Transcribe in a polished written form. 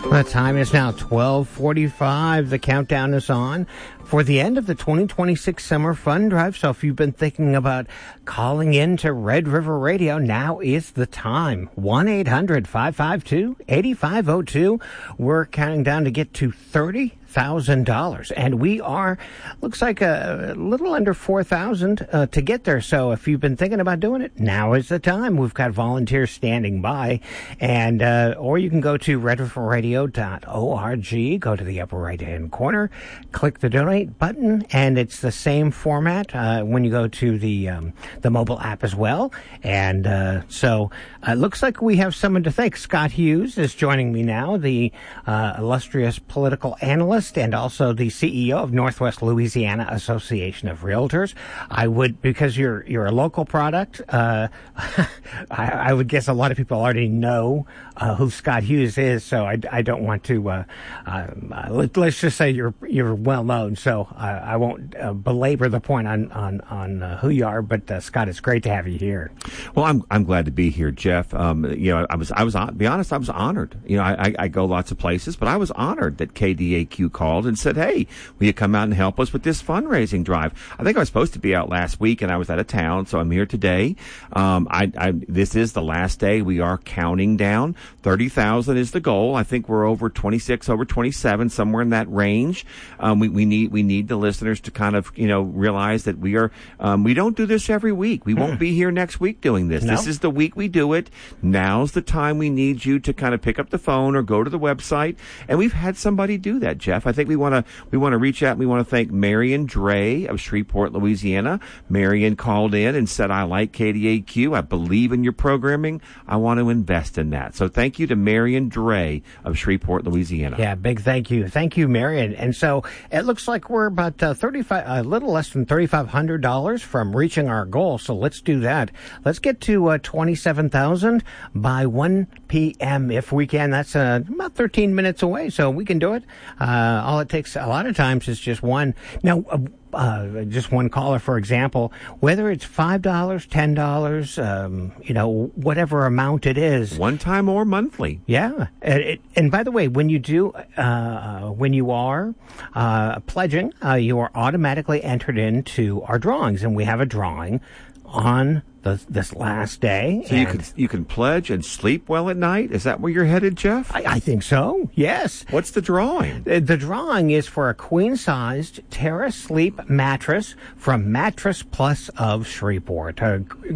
The time is now 12:45. The countdown is on for the end of the 2026 Summer Fun Drive. So if you've been thinking about calling in to Red River Radio, now is the time. 1-800-552-8502. We're counting down to get to $30,000. And we are, looks like a little under 4,000 to get there. So if you've been thinking about doing it, now is the time. We've got volunteers standing by. And, or you can go to redriverradio.org, go to the upper right-hand corner, click the donate button, and it's the same format when you go to the mobile app as well. And so it looks like we have someone to thank. Scott Hughes is joining me now, the illustrious political analyst and also the CEO of Northwest Louisiana Association of Realtors. I would, because you're a local product, I would guess a lot of people already know who Scott Hughes is, so I don't want to let's just say you're well known. So I won't belabor the point on who you are. But Scott, it's great to have you here. Well, I'm glad to be here, Jeff. I was to be honest, I was honored. I go lots of places, but I was honored that KDAQ called and said, "Hey, will you come out and help us with this fundraising drive?" I think I was supposed to be out last week, and I was out of town, so I'm here today. This is the last day. We are counting down. 30,000 is the goal. I think we're over 26, over 27, somewhere in that range. We need the listeners to kind of, realize that we don't do this every week. We won't be here next week doing this. No. This is the week we do it. Now's the time we need you to kind of pick up the phone or go to the website. And we've had somebody do that, Jeff. I think we want to reach out and we want to thank Marion Dre of Shreveport, Louisiana. Marion called in and said, "I like KDAQ. I believe in your programming. I want to invest in that." So thank you to Marion Dre of Shreveport, Louisiana. Yeah, big thank you. Thank you, Marion. And so it looks like we're about a little less than $3,500 from reaching our goal. So let's do that. Let's get to 27,000 by 1 p.m. if we can. That's about 13 minutes away, so we can do it. All it takes a lot of times is just one. Now, just one caller, for example, whether it's $5, $10, whatever amount it is. One time or monthly. Yeah. And by the way, when you do, when you are pledging, you are automatically entered into our drawings, and we have a drawing on this last day. So you can pledge and sleep well at night? Is that where you're headed, Jeff? I think so, yes. What's the drawing? The drawing is for a queen-sized Terra Sleep mattress from Mattress Plus of Shreveport.